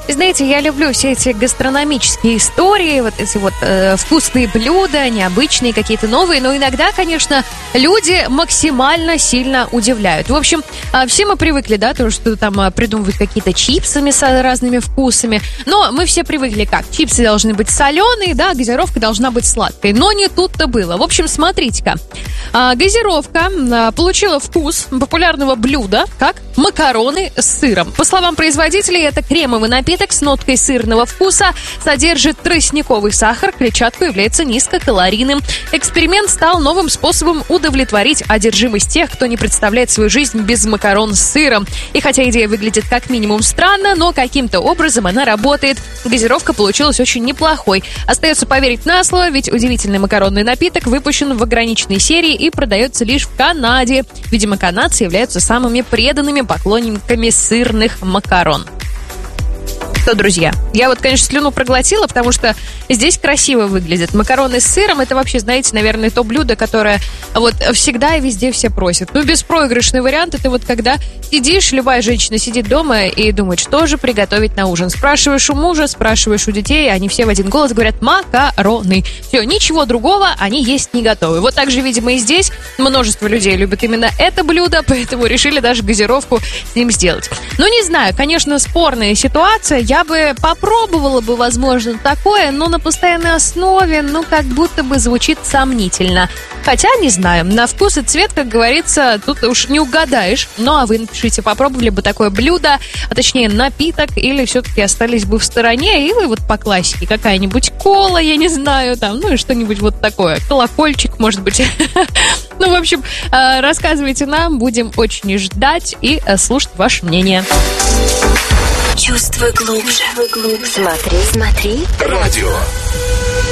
Знаете, я люблю все эти гастрономические истории, вот эти вот вкусные блюда, необычные, какие-то новые, но иногда, конечно, люди максимально сильно удивляют. В общем, все мы привыкли, да, то, что там придумывают какие-то чипсами с разными вкусами, но мы все привыкли как? Чипсы должны быть соленые, да, газировка должна быть сладкой, но не тут-то было. В общем, смотрите-ка, газировка получила вкус популярного блюда, как макароны с сыром. По словам производителей, это кремовый напиток с ноткой сырного вкуса, содержит тростниковый сахар, клетчатку, является низкокалорийным. Эксперимент стал новым способом удовлетворить одержимость тех, кто не представляет свою жизнь без макарон с сыром. И хотя идея выглядит как минимум странно, но каким-то образом она работает. Газировка получилась очень неплохой. Остается поверить на слово, ведь удивительный макаронный напиток выпущен в ограниченной серии и продается лишь в Канаде. Видимо, канадцы являются самыми преданными поклонниками сырных макарон. Что, друзья, я вот, конечно, слюну проглотила, потому что здесь красиво выглядит. Макароны с сыром — это вообще, знаете, наверное, то блюдо, которое вот всегда и везде все просят. Ну, беспроигрышный вариант — это вот когда сидишь, любая женщина сидит дома и думает, что же приготовить на ужин. Спрашиваешь у мужа, спрашиваешь у детей, они все в один голос говорят «макароны». Все, ничего другого они есть не готовы. Вот так же, видимо, и здесь множество людей любят именно это блюдо, поэтому решили даже газировку с ним сделать. Ну, не знаю, конечно, спорная ситуация. Я бы попробовала бы, возможно, такое, но на постоянной основе, ну, как будто бы звучит сомнительно. Хотя, не знаю, на вкус и цвет, как говорится, тут уж не угадаешь. Ну, а вы напишите, попробовали бы такое блюдо, а точнее напиток, или все-таки остались бы в стороне, или вот по классике какая-нибудь кола, я не знаю, там, ну, и что-нибудь вот такое, колокольчик, может быть. Ну, в общем, рассказывайте нам, будем очень ждать и слушать ваше мнение. Чувствуй глубже. Смотри. Радио.